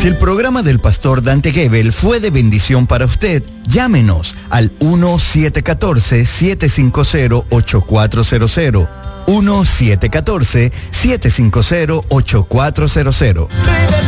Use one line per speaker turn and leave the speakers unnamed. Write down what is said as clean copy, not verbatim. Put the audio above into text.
Si el programa del pastor Dante Gebel fue de bendición para usted, llámenos al 1-714-750-8400. 1-714-750-8400.